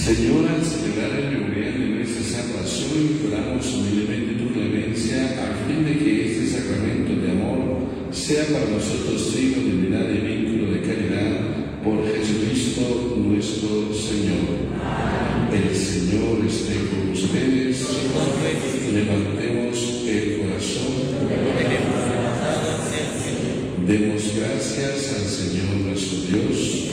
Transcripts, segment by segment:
Señor, al celebrar el memorial de nuestra salvación, imploramos humildemente tu clemencia a fin de que este sacramento de amor sea para nosotros signo de unidad y vínculo de caridad por Jesucristo nuestro Señor. El Señor esté con ustedes. Levantemos el corazón. Demos gracias al Señor nuestro Dios.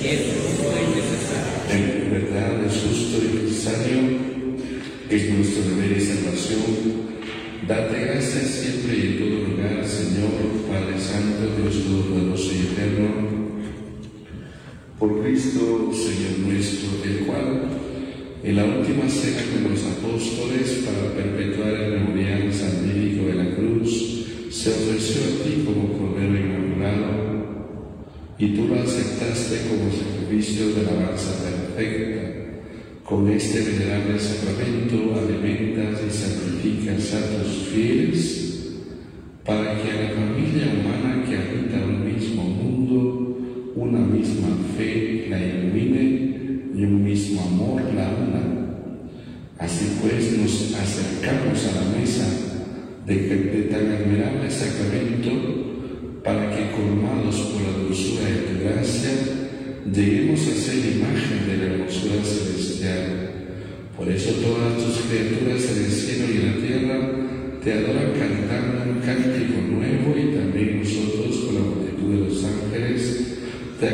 En verdad es justo y necesario, es nuestro deber y salvación. Date gracias siempre y en todo lugar, Señor, Padre Santo, Dios Todopoderoso y Eterno, por Cristo, Señor nuestro, el cual, en la última cena con los apóstoles para perpetuar el memorial salvífico de la cruz, se ofreció a ti como Cordero Inmaculado, y tú lo aceptaste como sacrificio de alabanza perfecta. Con este venerable sacramento alimentas y santificas a tus fieles, para que a la familia humana que habita un mismo mundo, una misma fe la ilumine y un mismo amor la una. Así pues nos acercamos a la mesa de tan admirable sacramento, para que, colmados por la dulzura de tu gracia, lleguemos a ser imagen de la hermosura celestial. Por eso todas tus criaturas en el cielo y en la tierra te adoran cantando un cántico nuevo, y también nosotros con la multitud de los ángeles